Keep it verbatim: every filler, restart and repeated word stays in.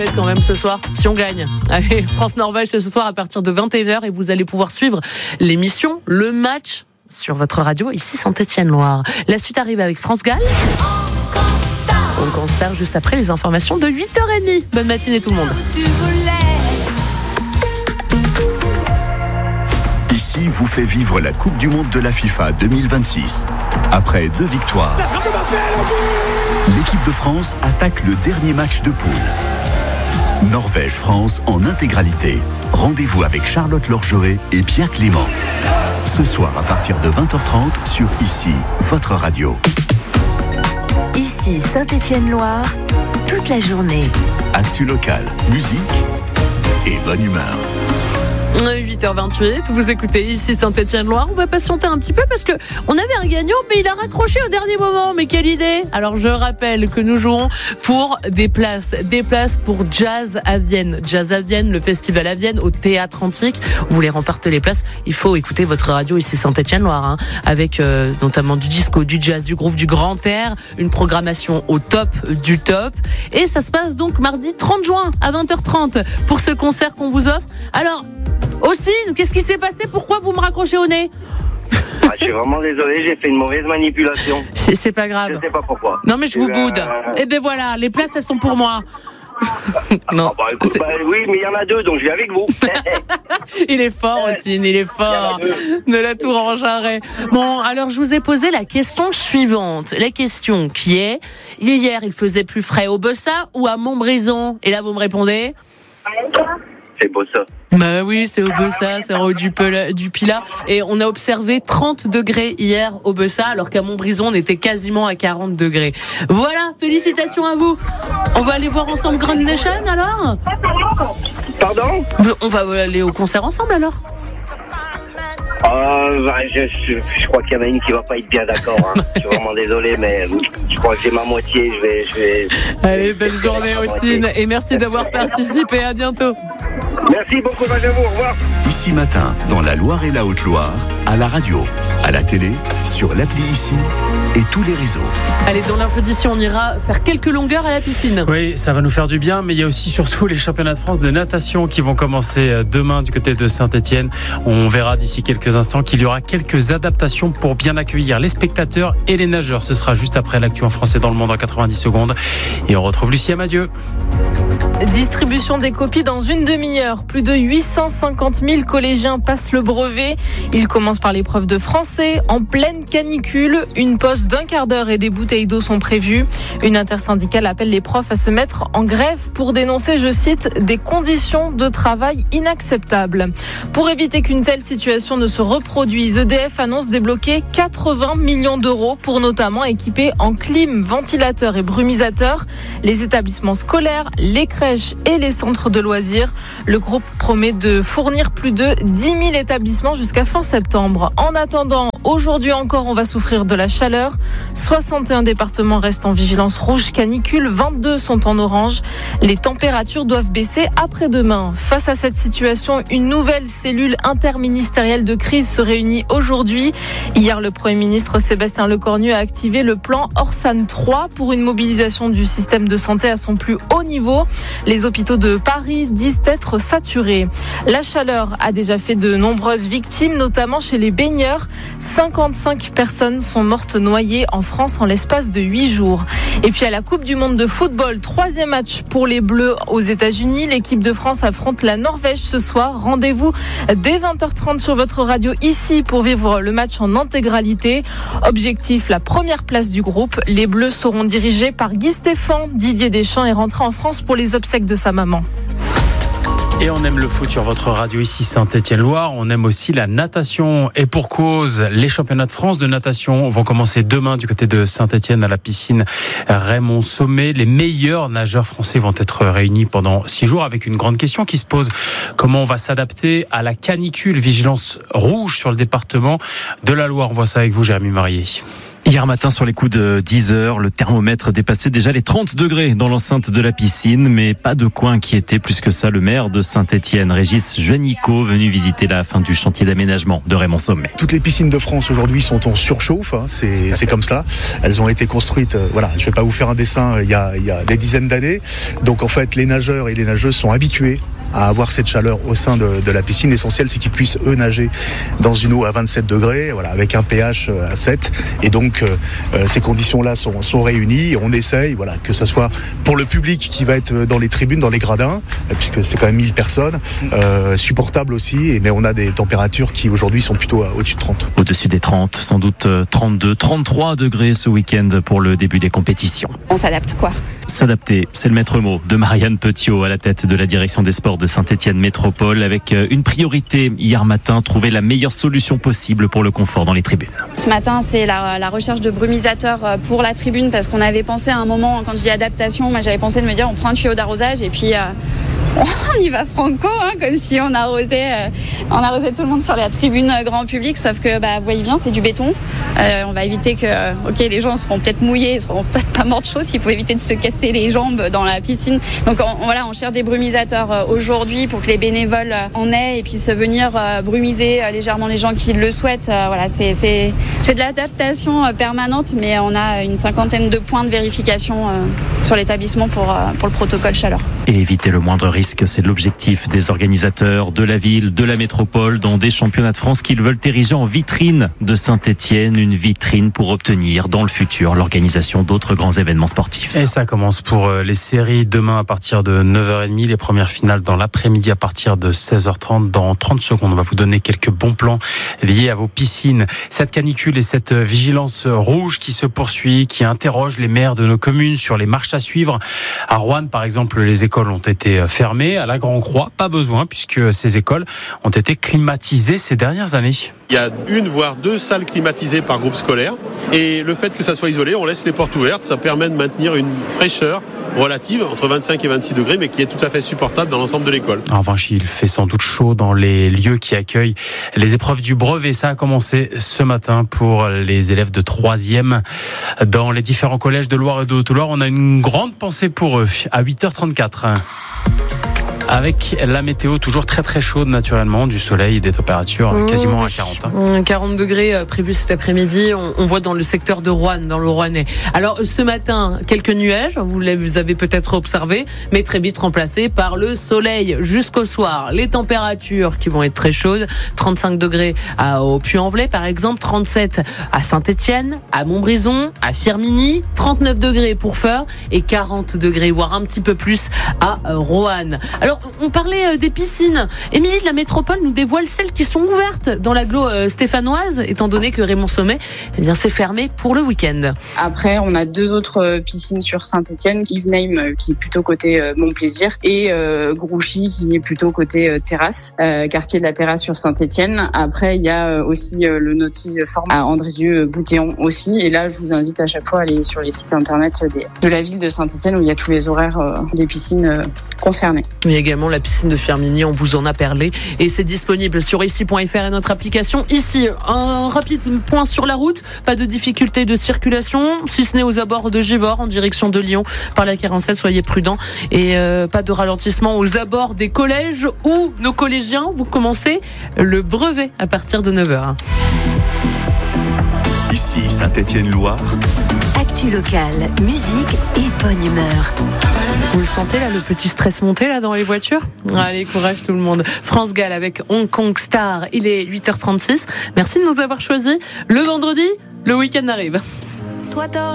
Quand même ce soir, si on gagne. Allez, France-Norvège, c'est ce soir à partir de vingt et une heures et vous allez pouvoir suivre l'émission, le match sur votre radio, ici Saint-Étienne-Loire. La suite arrive avec France-Galles. On constate juste après les informations de huit heures trente. Bonne matinée tout le monde. Ici vous fait vivre la Coupe du Monde de la FIFA deux mille vingt-six. Après deux victoires, l'équipe de France attaque le dernier match de poule. Norvège-France en intégralité. Rendez-vous avec Charlotte Lorgeret et Pierre Clément. Ce soir à partir de vingt heures trente sur Ici, votre radio. Ici Saint-Étienne-Loire, toute la journée. Actu local, musique et bonne humeur. huit heures vingt-huit, vous écoutez Ici Saint-Étienne-Loire. On va patienter un petit peu parce que on avait un gagnant, mais il a raccroché au dernier moment. Mais quelle idée! Alors je rappelle que nous jouons pour des places, des places pour Jazz à Vienne. Jazz à Vienne, le festival à Vienne, au Théâtre Antique. Vous voulez remporter les places, il faut écouter votre radio Ici Saint-Étienne-Loire, hein, avec euh, notamment du disco, du jazz, du groove, du grand air, une programmation au top du top. Et ça se passe donc mardi trente juin à vingt heures trente pour ce concert qu'on vous offre. Alors, aussi, qu'est-ce qui s'est passé? Pourquoi vous me raccrochez au nez? Ah, je suis vraiment désolé, j'ai fait une mauvaise manipulation. C'est, c'est pas grave. Je sais pas pourquoi. Non mais je vous Et boude. euh... Et ben voilà, les places elles sont pour moi. Non. Ah bah, écoute, bah, oui, mais il y en a deux, donc je vais avec vous. Il est fort aussi, il est fort. De la tour en jarret. Bon, alors je vous ai posé la question suivante. La question qui est, hier il faisait plus frais au Bessa ou à Montbrison? Et là vous me répondez? C'est beau ça. Bah oui, c'est au Bessa, c'est en haut du, Pel- du Pilat. Et on a observé trente degrés hier au Bessa, alors qu'à Montbrison, on était quasiment à quarante degrés. Voilà, félicitations à vous. On va aller voir ensemble Grand Nation alors? Pardon? On va aller au concert ensemble alors? Euh, bah, je, je, je crois qu'il y en a une qui va pas être bien d'accord. Hein. Je suis vraiment désolé, mais je crois que j'ai ma moitié. Je vais, je vais. Allez, belle journée aussi, et merci d'avoir participé. À bientôt. Merci beaucoup, à vous. Au revoir. Ici matin, dans la Loire et la Haute-Loire, à la radio, à la télé, sur l'appli Ici et tous les réseaux. Allez, dans l'info d'ici, on ira faire quelques longueurs à la piscine. Oui, ça va nous faire du bien, mais il y a aussi surtout les championnats de France de natation qui vont commencer demain du côté de Saint-Étienne. On verra d'ici quelques instants qu'il y aura quelques adaptations pour bien accueillir les spectateurs et les nageurs. Ce sera juste après l'actu en français dans le monde en quatre-vingt-dix secondes. Et on retrouve Lucie Amadieu. Distribution des copies dans une demi-heure. Plus de huit cent cinquante mille collégiens passent le brevet. Ils commencent par l'épreuve de français en pleine canicule. Une pause d'un quart d'heure et des bouteilles d'eau sont prévues. Une intersyndicale appelle les profs à se mettre en grève pour dénoncer, je cite, des conditions de travail inacceptables. Pour éviter qu'une telle situation ne se reproduise, E D F annonce débloquer quatre-vingts millions d'euros pour notamment équiper en clim, ventilateurs et brumisateurs les établissements scolaires, les crèches et les centres de loisirs. Le groupe promet de fournir plus de dix mille établissements jusqu'à fin septembre. En attendant, aujourd'hui encore, on va souffrir de la chaleur. soixante et un départements restent en vigilance rouge canicule, vingt-deux sont en orange. Les températures doivent baisser après-demain. Face à cette situation, une nouvelle cellule interministérielle de crise se réunit aujourd'hui. Hier, le Premier ministre Sébastien Lecornu a activé le plan Orsan trois pour une mobilisation du système de santé à son plus haut niveau. Les hôpitaux de Paris disent être saturés. La chaleur a déjà fait de nombreuses victimes, notamment chez les baigneurs. cinquante-cinq personnes sont mortes noyées en France en l'espace de huit jours. Et puis à la Coupe du Monde de football, troisième match pour les Bleus aux États-Unis. L'équipe de France affronte la Norvège ce soir. Rendez-vous dès vingt heures trente sur votre radio ici pour vivre le match en intégralité. Objectif, la première place du groupe. Les Bleus seront dirigés par Guy Stéphane. Didier Deschamps est rentré en France pour les obsèques de sa maman. Et on aime le foot sur votre radio ici Saint-Étienne-Loire. On aime aussi la natation. Et pour cause, les championnats de France de natation vont commencer demain du côté de Saint-Étienne à la piscine Raymond Sommet. Les meilleurs nageurs français vont être réunis pendant six jours avec une grande question qui se pose. Comment on va s'adapter à la canicule? Vigilance rouge sur le département de la Loire. On voit ça avec vous, Jérémy Marié. Hier matin, sur les coups de dix heures, le thermomètre dépassait déjà les trente degrés dans l'enceinte de la piscine, mais pas de quoi inquiéter plus que ça le maire de Saint-Étienne, Régis Juanico, venu visiter la fin du chantier d'aménagement de Raymond Sommet. Toutes les piscines de France aujourd'hui sont en surchauffe, hein, c'est, c'est comme ça. Elles ont été construites, euh, voilà, je ne vais pas vous faire un dessin, euh, il y a, il y a des dizaines d'années. Donc en fait, les nageurs et les nageuses sont habitués à avoir cette chaleur au sein de, de la piscine. L'essentiel, c'est qu'ils puissent, eux, nager dans une eau à vingt-sept degrés, voilà, avec un pH à sept. Et donc, euh, ces conditions-là sont, sont réunies. On essaye, voilà, que ce soit pour le public qui va être dans les tribunes, dans les gradins, puisque c'est quand même mille personnes, euh, supportable aussi. Mais on a des températures qui, aujourd'hui, sont plutôt au-dessus de trente. Au-dessus des trente, sans doute trente-deux, trente-trois degrés ce week-end pour le début des compétitions. On s'adapte, quoi. S'adapter, c'est le maître mot de Marianne Petiot à la tête de la direction des sports de Saint-Étienne Métropole, avec une priorité hier matin, trouver la meilleure solution possible pour le confort dans les tribunes. Ce matin, c'est la, la recherche de brumisateurs pour la tribune, parce qu'on avait pensé à un moment, quand je dis adaptation, moi j'avais pensé de me dire on prend un tuyau d'arrosage et puis... Euh on y va franco, hein, comme si on arrosait, euh, on arrosait tout le monde sur la tribune euh, grand public, sauf que bah, vous voyez bien, c'est du béton. Euh, on va éviter que, euh, ok, les gens seront peut-être mouillés, ils seront peut-être pas morts de chaud, s'il faut éviter de se casser les jambes dans la piscine. Donc on, voilà, on cherche des brumisateurs euh, aujourd'hui pour que les bénévoles euh, en aient et puissent venir euh, brumiser euh, légèrement les gens qui le souhaitent. Euh, voilà, c'est, c'est, c'est de l'adaptation euh, permanente, mais on a une cinquantaine de points de vérification euh, sur l'établissement pour, euh, pour le protocole chaleur. Et éviter le moindre risque, c'est l'objectif des organisateurs de la ville, de la métropole, dans des championnats de France qu'ils veulent ériger en vitrine de Saint-Étienne, une vitrine pour obtenir dans le futur l'organisation d'autres grands événements sportifs. Et ça commence pour les séries demain à partir de neuf heures trente, les premières finales dans l'après-midi à partir de seize heures trente. Dans trente secondes, on va vous donner quelques bons plans liés à vos piscines. Cette canicule et cette vigilance rouge qui se poursuit, qui interroge les maires de nos communes sur les marches à suivre. À Roanne, par exemple, les écoles ont été fermées. À la Grand-Croix, pas besoin puisque ces écoles ont été climatisées ces dernières années. Il y a une voire deux salles climatisées par groupe scolaire et le fait que ça soit isolé, on laisse les portes ouvertes, ça permet de maintenir une fraîcheur relative entre vingt-cinq et vingt-six degrés mais qui est tout à fait supportable dans l'ensemble de l'école. En revanche, il fait sans doute chaud dans les lieux qui accueillent les épreuves du brevet. Ça a commencé ce matin pour les élèves de troisième dans les différents collèges de Loire et de Haute-Loire. On a une grande pensée pour eux à huit heures trente-quatre. Avec la météo toujours très très chaude naturellement, du soleil et des températures mmh, quasiment à quarante. Hein. quarante degrés prévus cet après-midi, on, on voit dans le secteur de Roanne, dans le Rouennais. Alors ce matin, quelques nuages, vous les avez peut-être observés, mais très vite remplacés par le soleil jusqu'au soir. Les températures qui vont être très chaudes, trente-cinq degrés à, au Puy-en-Velay par exemple, trente-sept à Saint-Étienne, à Montbrison, à Firminy, trente-neuf degrés pour Feurs et quarante degrés, voire un petit peu plus à Roanne. Alors on parlait des piscines. Émilie de la Métropole nous dévoile celles qui sont ouvertes dans l'agglo stéphanoise, étant donné que Raymond Sommet, eh bien, c'est fermé pour le week-end. Après, on a deux autres piscines sur Saint-Étienne, Yveneim qui est plutôt côté Montplaisir et euh, Grouchy qui est plutôt côté euh, terrasse, euh, quartier de la Terrasse sur Saint-Étienne. Après, il y a euh, aussi euh, le Nautil Forme à Andrézieux-Boutéon aussi. Et là, je vous invite à chaque fois à aller sur les sites internet des, de la ville de Saint-Étienne où il y a tous les horaires euh, des piscines euh, concernées. Il y a également la piscine de Firminy, on vous en a parlé et c'est disponible sur ici point f r et notre application. Ici, un rapide point sur la route, pas de difficulté de circulation, si ce n'est aux abords de Givors en direction de Lyon par la quarante-sept, soyez prudents et euh, pas de ralentissement aux abords des collèges où nos collégiens vous commencez le brevet à partir de neuf heures. Ici Saint-Étienne-Loire. Actu locale, musique et bonne humeur. Vous le sentez là, le petit stress monter là dans les voitures ? Allez, courage tout le monde. France Gall avec Hong Kong Star, il est huit heures trente-six. Merci de nous avoir choisis. Le vendredi, le week-end arrive. Toi,